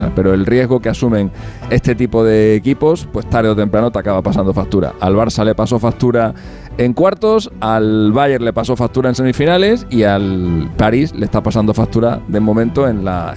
Pero el riesgo que asumen este tipo de equipos, pues tarde o temprano te acaba pasando factura. Al Barça le pasó factura en cuartos, al Bayern le pasó factura en semifinales y al París le está pasando factura de momento en la